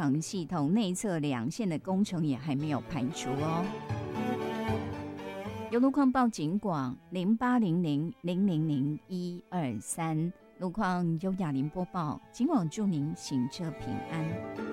防系统内侧两线的工程也还没有排除哦。有路况报警广0800000123，路况由雅玲播报，警广祝您行车平安。